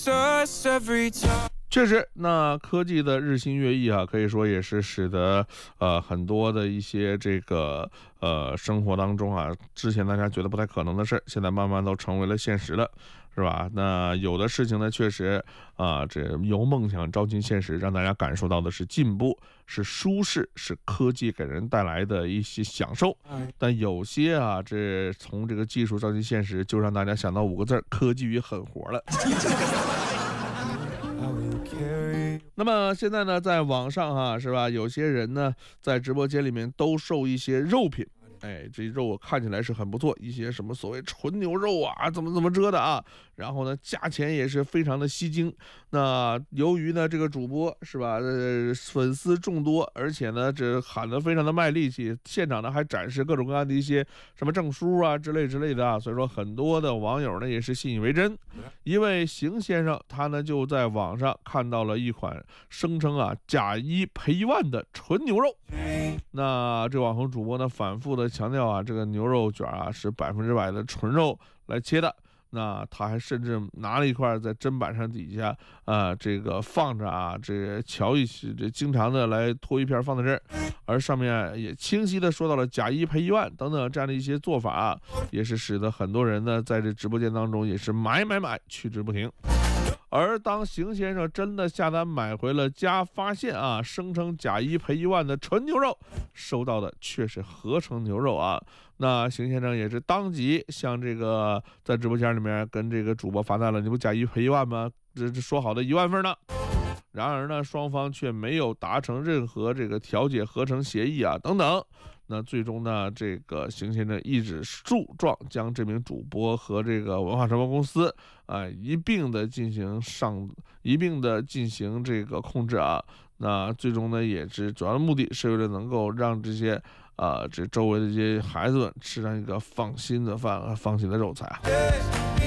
确实，那科技的日新月异啊，可以说也是使得很多的一些这个生活当中啊，之前大家觉得不太可能的事，现在慢慢都成为了现实了，是吧？那有的事情呢，确实这由梦想照进现实，让大家感受到的是进步，是舒适，是科技给人带来的一些享受。但有些啊，这从这个技术照进现实，就让大家想到5个字：科技与狠活了。那么现在呢，在网上是吧，有些人呢在直播间里面兜售一些肉品，这肉看起来是很不错，一些什么所谓纯牛肉啊，怎么着的啊，然后呢，价钱也是非常的吸睛。那由于呢，这个主播是吧，粉丝众多，而且呢，这喊得非常的卖力气，现场呢还展示各种各样的一些什么证书啊之类的啊，所以说很多的网友呢也是信以为真。一位邢先生，他呢就在网上看到了一款声称假1赔1万的纯牛肉。那这网红主播呢反复的强调这个牛肉卷是100%的纯肉来切的。那他还甚至拿了一块在砧板上底下这个放着这个瞧一起，这经常的来拖一片放在这儿，而上面也清晰的说到了假1赔1万等等这样的一些做法也是使得很多人呢在这直播间当中也是买趋之不停。而当邢先生真的下单买回了家，发现声称假1赔1万的纯牛肉，收到的却是合成牛肉那邢先生也是当即向这个在直播间里面跟这个主播发难了，你不假1赔1万吗？这说好的1万份呢？然而呢，双方却没有达成任何这个调解合成协议等等。那最终呢，这个邢先生一纸诉状将这名主播和这个文化传播公司一并的进行这个控制那最终呢，也是主要的目的是为了能够让这些这周围的这些孩子们吃上一个放心的饭，放心的肉菜